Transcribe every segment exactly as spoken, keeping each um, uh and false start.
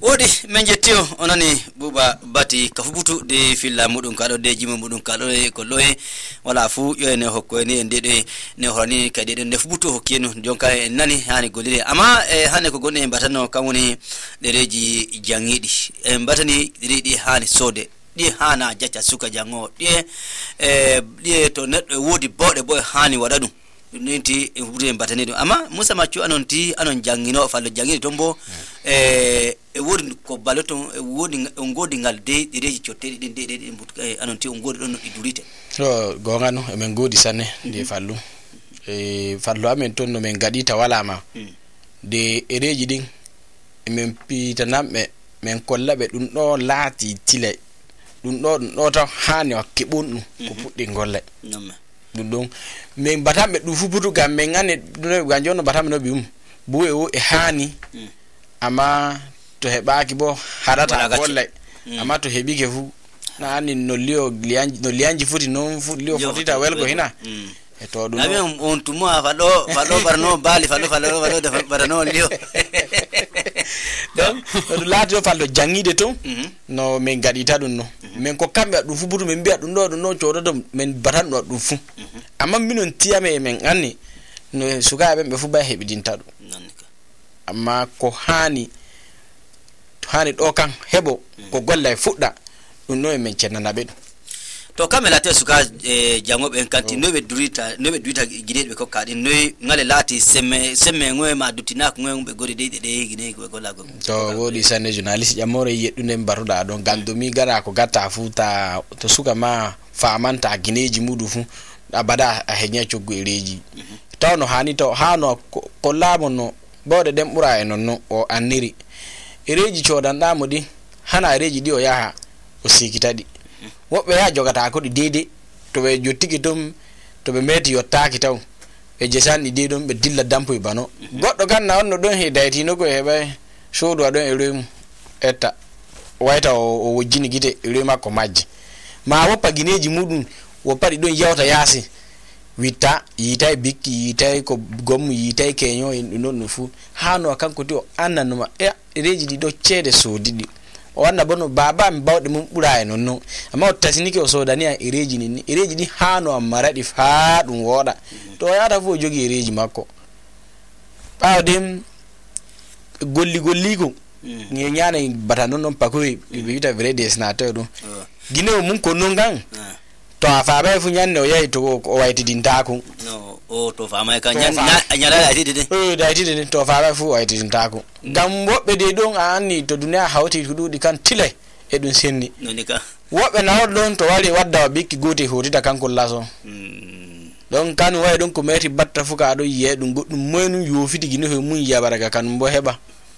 wodi men jettio onani buba bati kafubutu de filla mudun kado de jima mudun kado e ko loye wala fu yo ne hokko ni ndede ne horani kadi de fubutu hokkenu jonka e nani hani golire ama e hane ko gonne batano kamuni dereji jangidi e batani di hani sode di hana jacca suka jango di e di to neddo wodi bode boy hani wadadu ninti e fubutu en batani do ama musa machu anon ti anon jangino fallo jangidi tombo e e wodi ko baloton e wodi ngodi ngal de dereji ciottedi den de de but anon ti ngodi don idurite so gongano e men ngodi sanne de fallu e fallu amen ton no men gadita wala ma de ereji din e men pita nambe men kollabe dun do laati tile dun do do to hani o kebun ko puddi golle non dun don men batambe du fubutu gam men ngane dun ganjono batambe no bium buwe o e hani ama to hebaaki bo harata golle ama to hebike fu nani no lio lianji no lianji futi non fu lio fotita welgo hina e to dum nabi on tumo fado fado barno bali fado fado fado barno lio donc do laati fallo jangide to no men gadita dum no men ko kambe dum fu butu men biya dum do no cododo men batan do dum fu amma minon tiyame men anni no sukaabe be fu ba hebidinta dum amma ko hani hani do kan hebo ko golle fudda dum no men cenana be to kamela te suka e jangobe en kanti no be durita no be durita gidebe ko kadi no ngale lati semme semme ngoy ma dutina ko ngoy be gori de de gine ko golla go to wodi sanne journalist jamore yeddude baruda don gandomi gara ko gatta futa to suka ma famanta gineji mudu fu abada a henya coggo ereji tawno hani to hano ko lamo no bode dem bura e nonno o anniri ereji codan mo di hana ereji di o yaha o sikitadi wobbe ya jogata ko di dede to be jottiki dum to be meti yottaaki taw e jesandi de dum be dilla dampo e bano goddo ganna onno don he dayti no ko hebe sodo adon e rem etta wayta o wojjini gite rema ko majji ma woppa gineji mudum woppadi don yawta yaasi witta yitay bikki yitay ko gom yitay kenyo en non fu hano kanko to annanuma e reji di do cede sodidi o wanda bono baba mi bawde mum bura e nonno amma o tasiniki o sodani a ereji ni ereji ni hano amaradi fa dum woda to yata fu jogi ereji makko bawdem golli golli ko ngi nyana bata non pakoy be wita vrede snato do ginew mum ko non gang to afaaba fu nyanne o yayi to o wayti dintaku no o to faama ka nyan nyala ati de o da ati de to faaba fu wayti dintaku gam wobbe de don anni to duniya hawti hududi kan tile e dun senni nonika wobbe nawol don to wali wadda bikki goti hotita kanko laso don kan way don ko meti batta fu ka do yiye dum goddum moynu yofiti gine ho mun yabaraga kan mbo heba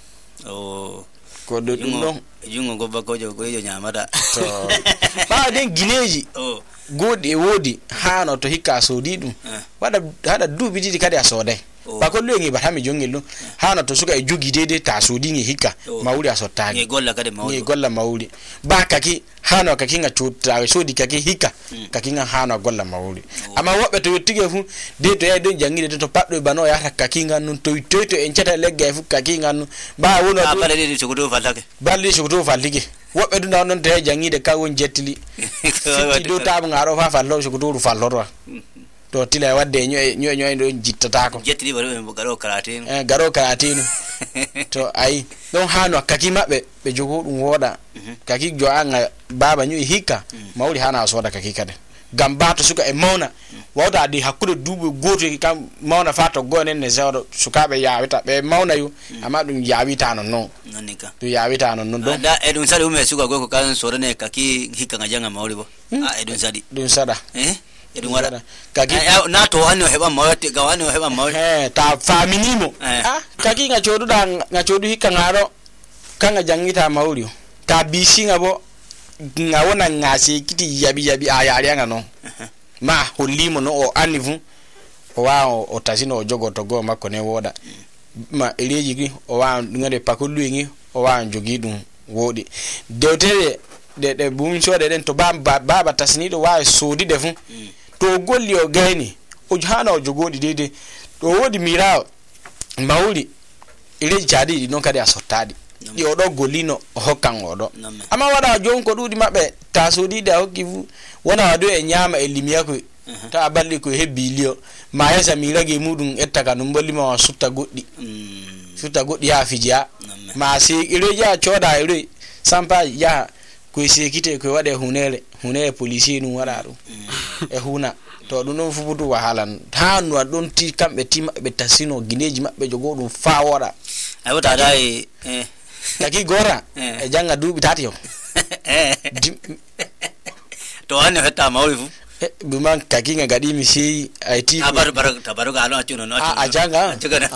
o ko do dum don jungo gobba ko jo ko jo nyamata to ba den gineji o godi e wodi hano to hikka sodi dum wada hada dubi didi kadi asode ba ko lengi ba hami jongel hano to suka e jogi dede ta sodi ngi hikka mawuri asottaagi ngi golla kadi mawuri ngi golla mawuri ba kaki hano kaki nga chota sodi kaki hikka kaki nga hano golla mawuri amma wobbe to yottige fu de to yai don jangide to paddo bano ya kaki nga nun to to en chata legga fu kaki nga nun ba wono ba balde de chogoto falake balde chogoto falike wobbe dun non te jangide ka won jettili ti do tab ngaro fa fallo chogoto falloro to tila wadde nyoy nyoy nyoy do jittata ko jettili baro en garo karate eh garo karate to ai don hano kaki mabbe be jogo dum woda kaki jo anga baba nyoy hikka mawli hana soda kaki kade gamba to suka e mawna wawda di hakkude dubu goto kam mawna fato gonen ne zawdo sukabe yawita be mawna yu amma dum yawita non non nonika to yawita non non don da edun sadi ume suka go ko kan soda ne kaki hikka ngajanga mawli bo a edun sadi dun sada eh edun wada kaki na to anno heba mawti ga wanno heba mawti eh ta faminimo ah kaki nga chodu da nga chodu hikka ngaro kanga jangita mawli ta bisinga bo nga wona ngase kiti yabi yabi ayari nga no ma holimo no o anivu o wa o tasino jogo to go makko ne woda ma eleji gi o wa ngade pakulu ngi o wa jogi dum wodi dewtere de de bum shode den to baba baba tasnido wa sodi defu to golli o gayni o jana o jogodi dede to wodi mirawo mawuli eleji jadi non kade asottadi yo do golino hokkan odo ama wada jon ko dudi mabbe tasodi da hokkifu wona wado e nyama e limiya ko ta balli ko hebbilio ma yesa mi rage mudun etta kanum bolli ma sutta goddi sutta goddi ya fijiya ma si ireja choda ire sampa ya ko sekite ko wade hunere hunere police nu wada do e huna to dun non fubudu wahalan tanu don ti kambe tima be tasino gineji mabbe jogo dum fa wora ay wata dai eh taki gora e janga dubi tati yo eh to anne hetta mawrifu e buman kaki nga gadi mi sei ay ti abar bar tabaru ga no atuno no a janga jugana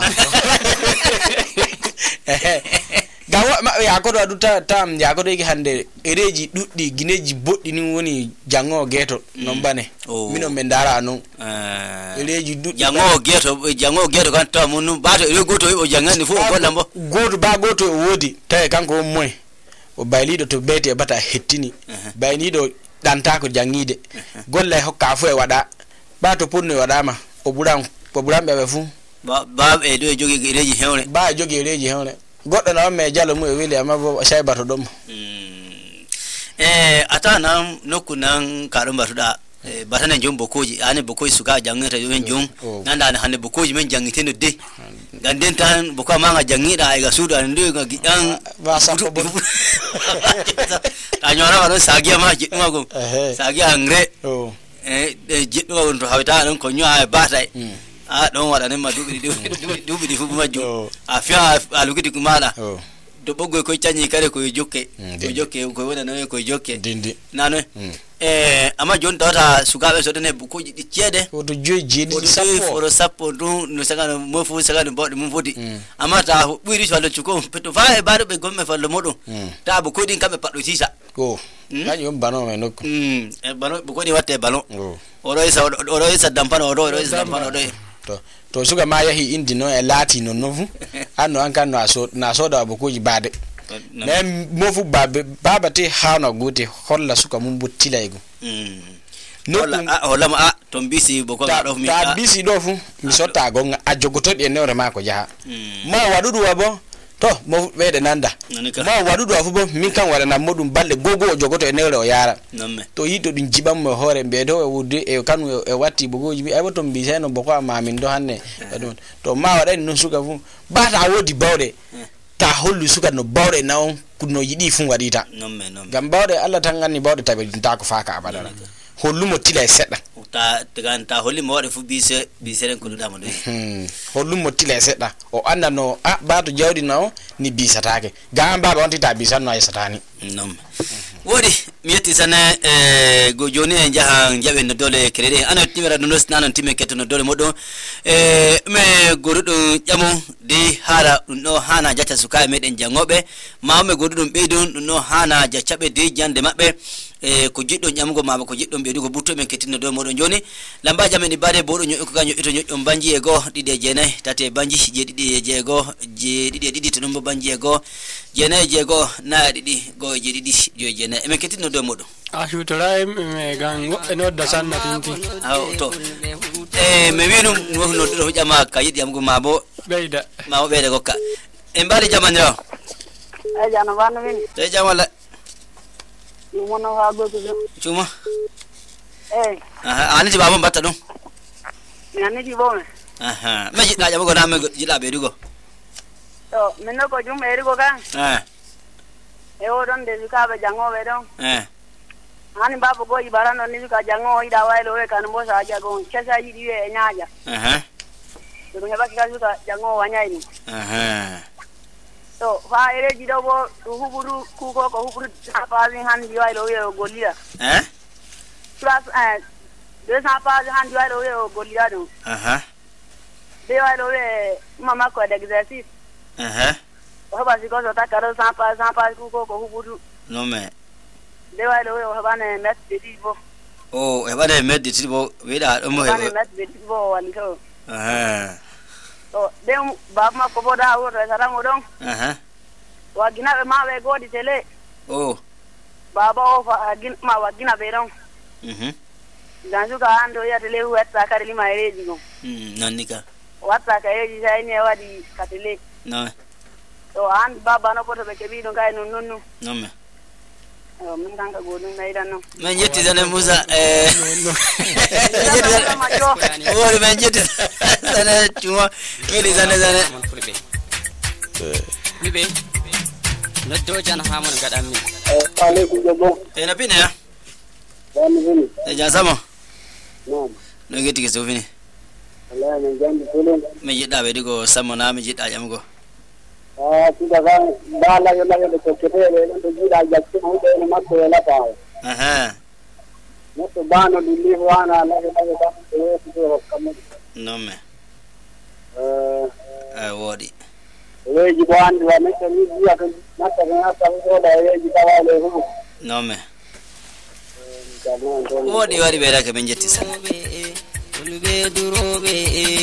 gawa ma ya ko do ta tam ya ko do ki hande ereji duddi gineji boddi ni woni jango geto non bane mino men dara non eh ereji duddi jango geto jango geto kan to mun bato ere goto o jangani fu ko lambo goto ba goto wodi tay kanko moy o baylido to bete bata hettini baynido danta ko jangide golle hokka fu e wada bato ponno wadama o buran o buran be fu ba ba e do jogi ereji hewre ba jogi ereji hewre goddo na me jalo mu e weli ama bo shay bato dom eh ata nan nokku nan karum batuda eh batana jom bokoji ane bokoji suka jangita yon jom nanda hande bokoji men jangite no de ganden tan boko manga jangida ay ga sudu ande ga gidan ba sa ko bo ta nyora wano sagia ma jiduma go sagia angre eh jiduma won to hawta nan ko nyaa batai a don wada ne ma dubi dubi dubi di fu majo a fia alugidi kumala do bogo ko chanyi kare ko jokke ko jokke ko wona no ko jokke dindi nano eh ama jon dota sugabe so dene buko di cede o do joji di sapo foro sapo do no saka mo fu saka no bodi mun fodi ama ta buiri so do chuko peto fa e bado be gomme fa lo modo ta buko din kambe paddo sisa ko kanyo bano me nokku mm e bano buko di watte bano oro isa oro isa dampano oro oro isa dampano oro to to suga ma yahi indi no e lati no nofu anno an kan no aso na so da bokoji bade na mofu babe babate hana gote holla suka mun bottila ego mm no holla ma to bisi boko do mi ta bisi do fu mi sota go ajogoto de ne ma ko jaha ma wadudu wabo to mo wede nanda ma wadudu afu bo min kan wala na modum balle gogo jogoto e newre o yara to yito dum jibam mo hore be do e wudde e kan e watti bogoji bi ay to mbi seno boko ma min do hanne to ma wada non suka fu bata wodi bawde ta hollu suka no bawde naw kuno yidi fu wadita gam bawde Allah tan ganni bawde tabe ta ko faaka abada hollumo tila e sedda ta tegan ta holli mo wade fu bise bise ren ko dama do hmm hollumo tila e sedda o anda no a bato jawdi naw ni bisataake gam baba on tita bisan no ay satani nom wodi mi yetti sana e go joni en jaha jabe no dole krede ana timira no nanan timme ketto no dole moddo e me gorudo jamo di hara no hana jata suka meden jangobe ma me godudum beydon no hana jachabe de jande mabbe e ko jiddo nyamugo maba ko jiddo be dugo butto men ketino do modon joni lamba jamen ibade bodo nyo ko ganyo ito nyo banji e go dide jenay tate banji je didi je go je didi didi to nombo banji e go jenay je go na didi go je didi jo jenay men ketino do modon a shutara me gango eno da sanna tinti aw to e me winu no no do jama kayidi nyamugo mabo beida mabo beida go ka en bari jamanyo e jana wanu min te jamala Yumono ha go cuma eh aha ani baba batta dum nani di bome aha me jida jabo go na me jida be dugo to minno ko jum eri go kan eh e o don de ka be jango be don eh ani baba go ibara no ni ka jango ida wa lo e kan bo sa ja go chesa yi di e nyaaja aha to ne ba ka ka jango wa nyai ni aha to fa ere jido bo huburu ku ko ko huburu pa zin han di wa lo e golia eh plus eh de sa pa zin han di wa lo e golia do aha de wa lo e mama ko de exercice aha o ba si ko so ta karo sa pa sa pa ku ko ko huburu no me de wa lo e o ba ne met de di bo oh e ba ne met de di bo we da mo he ba ne met de di bo wan ko aha to dem bab ma ko boda o re sara modon aha wa gina be ma be godi tele oh baba o fa gin ma wa gina be ron mhm janju ka ando ya tele hu etta karili ma ereji go mm nanika wata ka ereji sai ne wadi ka tele no to an baba no poto be kebi don kay non nonno nomme o min kan ka godum maydan no men jetti sane Musa eh wori men jetti sane cuma kili sane sane libe no dojan ha mon gadam mi alaikum jabo e na pine ya dami vini e ja samo naam no getti ke so fini Allah men jandi tulen me jidda be digo samo na me jidda jam go ah tuda kan bala yo la yo ko kete le ndo jida jakki mo de ma ko la pa aha mo to bano di li wana la yo la yo ba e ko kam nomme eh eh wodi weji bo andi wa me ni biya ko nata na ta ko da weji tawale hu nomme wodi wadi be da ke men jetti sane ulbe durobe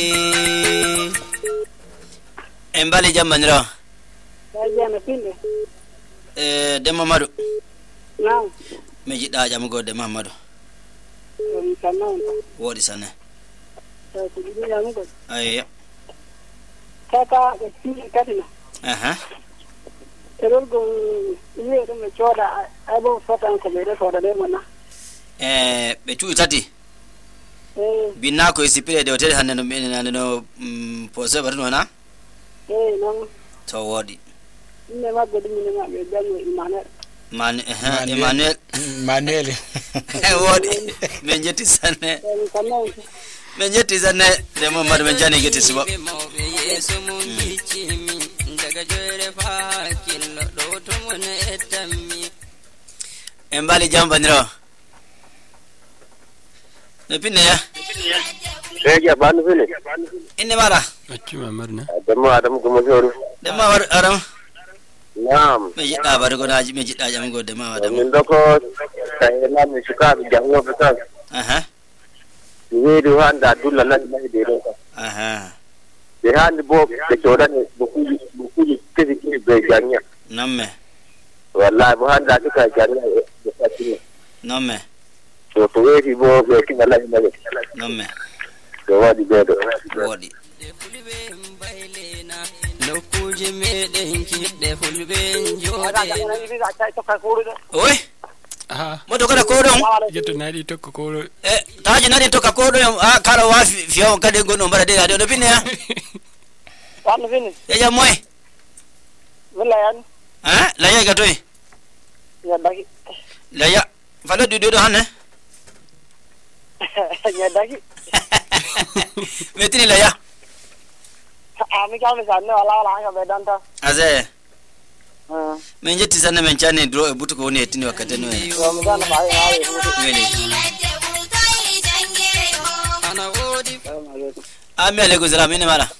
en bali jammanira ya na pinde eh de Mamadou na me jidda jam go de Mamadou on kanon wodi sane to kidi ya mugo ay kaka ke ti katina aha terol go ile do me choda abo fotan ko be do foda de mona eh be tu tati eh binna ko sipire de hotel hanne no men no pose barno na eh no to wodi ne ma godi ne ma be dango imane man eh Emmanuel Manuel wodi men jetti sane on kanon men jetti sane de Mamadou men jani getti suba yeso mon bichimi daga jere fa killo do to mon etami en bali jambandira ne pinne ya Seja banu vini inne mara acci mamar na adamu adamu ko mo joru de ma war aram naam me jidda bar go naji me jidda jam go de ma wadam min doko tayna mi suka bi jango betal aha weedi wanda dulla lan mai de do aha de handi bo de jodan bukuji bukuji kedi ki be janya nomme wallahi bo handa tuka janya de fatini nomme to to weedi bo be ki wallahi mai nomme do wadi bedo wodi de fulbe mbaylena lokuje meden kidde fulbe ada jode na ibi ga tai to ka ko do oy aha mo to kada ko don jetto nadi tokko ko eh taji nadi to ka ko don a kala wa fiyo kade gono bara de do pinne ya wan vini ya jam moy wala yan ha la ya gatoy ya dagi la ya falo du do hanne ya dagi metini la ya ami ka mi sanne wala wala ga be danta aze ah men jetti sanne men chane dro e butu ko woni etini wakati no e yo mi dana ba ya ya weli ana wodi ami ale guzra mine mara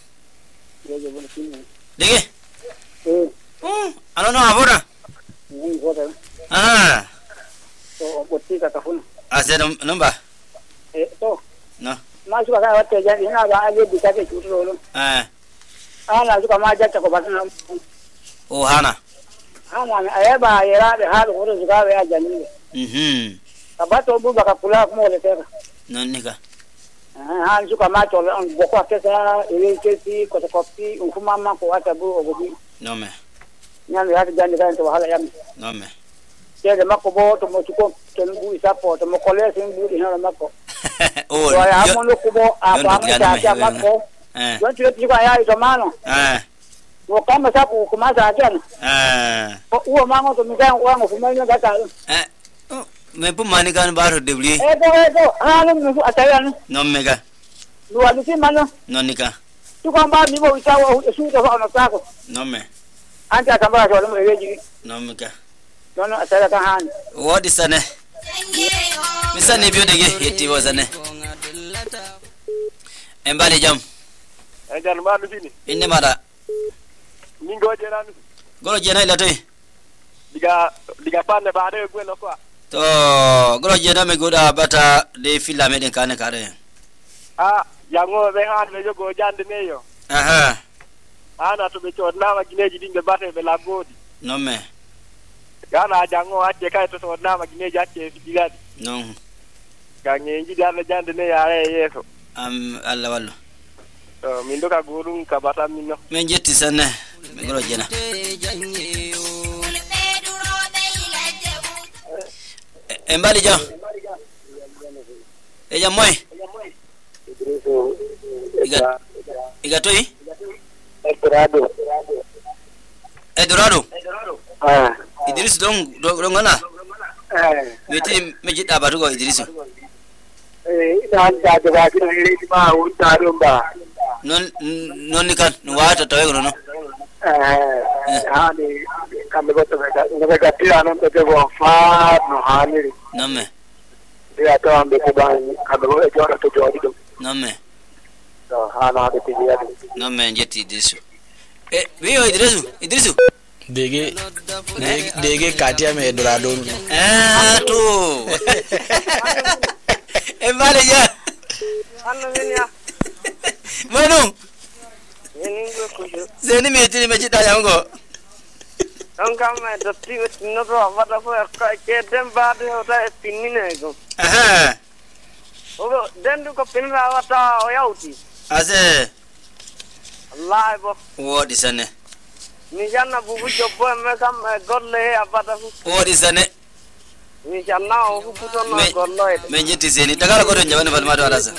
dege eh oh ano no avora ni hoda ah to botti ka kafun ase number eh to no ma suka ga wata jani ina ga aje bi ka ke tuturo lo eh ana suka ma jatta ko batana oh hana ana ayaba yera be halu ko suka ga ya jani mhm abato bu baka kula ko le tera non nika ah suka ma to on boko akesa ile kesi ko to kopi ukuma ma ko ata bu ogobi no me nyam ya jani kan to hala yam no me de makko bo to mo suko to bu isapo to mo kole sin bu ina makko oh ya mo no kubo apa ma ta makko eh don ti ti ko ya ito mano eh wo kama sapu kuma sa jan eh uwo mango to mi kan wa ngo kuma nya gata eh me pu mani kan baro debli e to e to halu mi atayan no mega lu wa ti mano no nika tu ko ba mi bo itawo su to fa no sako no me anta kan ba to mo reji no mega don atara kan han wodi sane misane biyo dege yetti wazane embali jam e jan ma du fini inne mara min go jera mi golo jena ila toy diga diga panne ba de gwelo ko to golo jena me goda bata de filla meden kane kare ah yango be han be jogo jande ne yo aha ana to be chodna ma gineji dimbe bate be la godi no me gana jango acce kay to chodna ma gineji acce fi digadi non gange nji dalla jande ne yaare yeso am alla wallo to min do ka godum ka bata min no men jetti sanne ɓe ngoro jena e mbali jam e jam moy iga iga toyi Eldorado. Eldorado Ah. Idris don don ngana Eh. meti me jidda batugo Idris Eh, ina da da ba kina ire ma wuta don ba. non non ni kan no wata tawe no no Eh, ha ne kan da to ga ga ga tira non to go fa no ha ne. namme Ya to ambe ko ba kan do e jora to jodi do. namme To ha na de tiya. namme jetti Idris e wiyo Idris Idris dege dege- dege katia me Eldorado no ah to e mbali ja Anno minya. manu Ini gue kudu. zeni meti me jidda yango Ang kama da tiwe tino ro avada ko ka kedem bade hota pinni ne go. aha Ogo dendu ko pinni avata o yauti. ase Allah bo. wodi sane Ni janna bubu jobbo me kam golle avada fu. wodi sane Ni janna o fu to no Me- gollo e. me jetti zeni tagala ko don jabane falma do alasa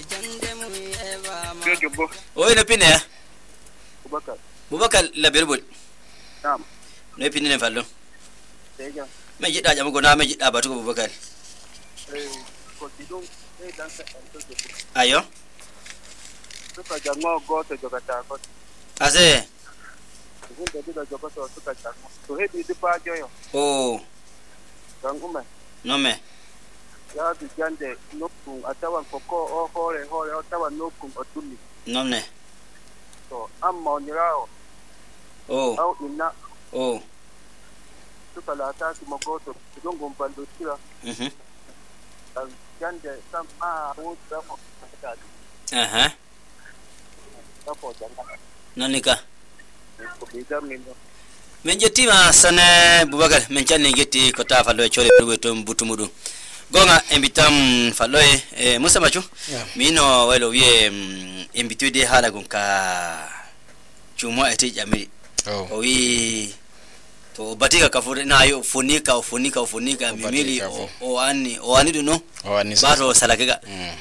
Ke jobbo. o ina pinne ya Kubaka. bubakar labirbul Nam. no pinne ne fallo Teja. me jidda jam go na me jidda batugo bubakar Eh, ko tidon eh dan sa to jobbo. ayo Suka jango go to jogata ko. ase Kun da da jogoto suka jango. To he di pa joyo. o Dan kuma no me ya bi jande nokku atawa koko o hore hore o tawa nokku o tulli. no ne To amma onirao o au inna o suka la ta ki mogoto don gon bando tira mhm dan jande sam a o da mo ta aha ta po janga no ni ka ko bi da min men jettima sane bubakar men canni getti ko ta fallo e chore burgo to butumudum gonga embitam fallo e musa machu Yeah. mino welo wie embitude hala gon ka chumo ete jamiri oh o wi to batika kafure na yo funika funika funika O mimili batika o, fu. o ani o ani duno o ani bato salakega Mm.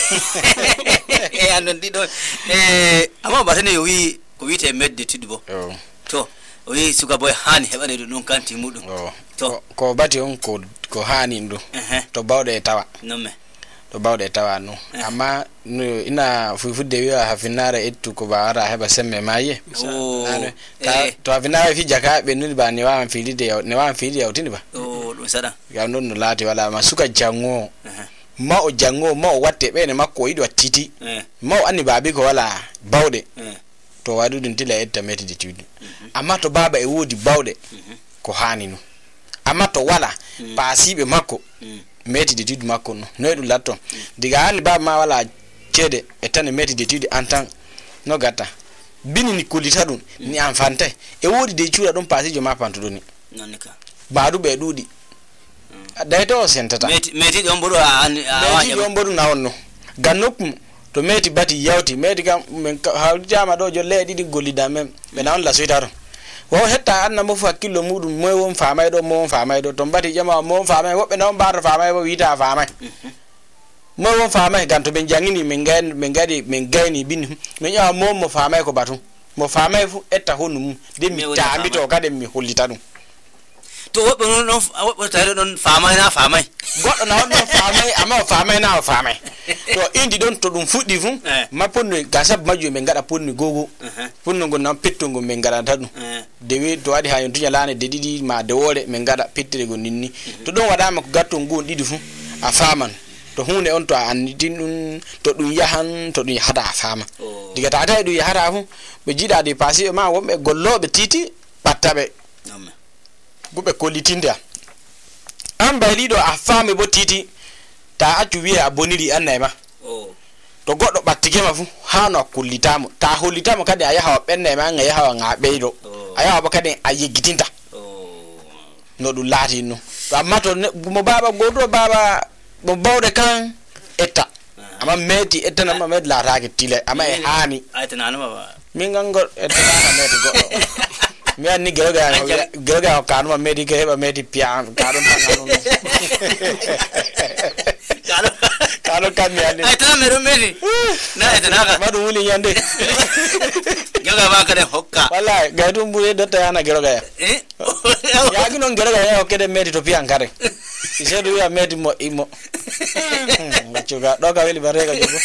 e andon dido e amma batane yo wi ko wite medde tudbo oh to o wi suka boy hani hebane do non kanti mudum oh To. ko ko bati on ko ko hani ndu ehe to bawde e tawa nomme to bawde e tawa no Eh. amma no ina fufudde wi'a hafinare ettu ko bawara heba semme maye o Ane, ta eh to hafinare fi jaka be nuni ba ne wa filide yaw- ne wa filide yawtini ba o dum sada gam non no laati wala ma suka jango ehe ma o jango ma o watte be ne makko o yiɗi wattiti eh ma o anni baabi ko wala bawde eh to waɗi ɗum tila etta metide tuuɗi amma to baba e woodi bawɗe ko hani no amma to wala Mm. paasiɓe makko mm metide tuuɗi makko no noy ɗum latto diga hali baba ma wala ceede e tan e metide tuuɗi en tan no gatta bini ni kullita ɗum ni an fantay e woodi de cuuɗa ɗum paasijo ma pantuɗo ni nonni ka baaduɓe e ɗuuɗi dayto o sentata meti meti don bodo a an a meti wanya ɗon mboɗum nawon no gan nokkum to meti bati yawti meti kam min hawjama ɗo jo leɗe ɗiɗi gollida men ɓe nawon la soyta to wo hetta anna mo fu hakkillo muɗum moy won famay ɗo mo won famay ɗo to bati ƴama mo won famay woɓɓe nawon mbato famay bo wiita famay moy won famay gan to ɓe jangini min gayni min gaɗi min gayni bini min ƴama mo mo famay ko batu mo famay fu etta honnu mum de mi Mi woni taambito famay. kadi mi hollita ɗum to wobbe non non wobbe tare don famay na famay goɗɗo na on ɗon famay amma o famay na o famay to indi ɗon to ɗum fuɗɗi fu Eh. ma ponno ga sabu majjum ɓe gaɗa ponno gogo eh ponno ngol nan pettol min gaɗanta ɗum eh dewi to waɗi ha yon tuña laane de ɗiɗi ma de woore min gaɗa pettere go ninni to ɗon waɗama ko gattol ngu on ɗiɗi fu a faman to hunde on to a anditin ɗum to ɗum yahan to ɗum yahata a fama o diga ta tawi ɗum yahata fu ɓe jiiɗa de pasiɓe ma wonɓe golloɓe titi ɓattaɓe nomme guɓe kollitinde a an bayliɗo a faami bo titi ta accu wiye a boniri anna e ma o to goɗɗo ɓattikema fu hano a kollitamo ta hollitamo kadi a yahawa ɓenna e ma a yahawa ga ɓeyɗo Oh. a yahawa bo kadi a yeggitinta o no ɗum laati no to amma to ne- mo baba goto baba mo bawɗe kan etta amma meti ettanama meti laatake tile amma e haani ay tan anuma ba min gango e tana meti go mi anni geroga geroga kanu ma medi ke heba medi pian kanu tangano kanu kanu kan mi anni ay tana mero medi na e tana ka madu wuli nyande geroga ba kare hokka wallahi gadum bure dotta yana geroga ya eh ya ginon geroga ya okede medi to pian kare isedu ya medi mo imo ngachuga doka weli barega jogo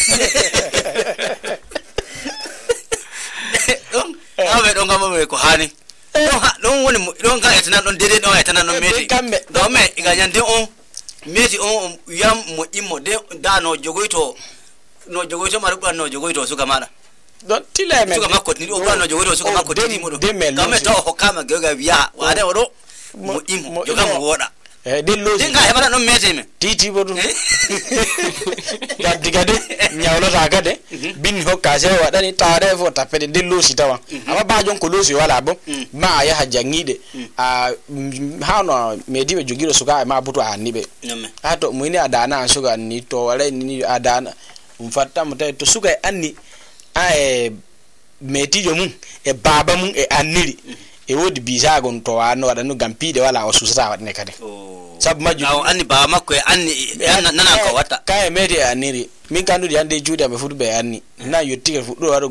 don awe don gamo me ko hani don don woni don ga etana don dede don etana no meti don me iganyande on meti on yam mo imo de da no jogoito no jogoito maru ban no jogoito suka mala don tile me suka makko ni o ban no jogoito suka makko di mo do kame to hokama gega wiya wade odo mo imo jogam woda eh dillo dinga hebala no meti me titi bodu gaddi gade nyawlo ta gade bin hokka se wadani tare fo tapede dillo si tawa ama ba jon ko losi wala bo ma ya hajangide a hano medi be jogiro suka ma butu anibe ato muini adana suka ni to wala ni adana umfatta mutay to suka anni a meti jo mun e baba mun e anniri e wodi bisa gon to wano wadanu gampide wala o susata wadne kade sab maju aw anni ba makko anni nana ko wata kay medi aniri min kandu di ande juude be fudu be anni na yotti ke fudu waro